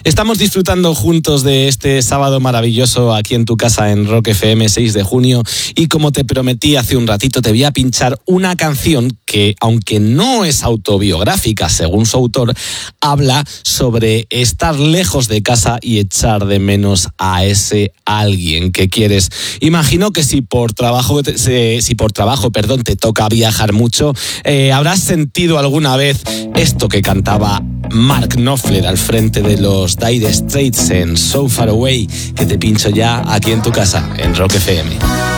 Estamos disfrutando juntos de este sábado maravilloso aquí en tu casa en Rock FM 6 de junio y como te prometí hace un ratito te voy a pinchar una canción que, aunque no es autobiográfica según su autor, habla sobre estar lejos de casa y echar de menos a ese alguien que quieres. Imagino que si por trabajo te toca viajar mucho, habrás sentido alguna vez esto que cantaba Mark Knopfler al frente de los Dire Straits en So Far Away, que te pincho ya aquí en tu casa, en Rock FM.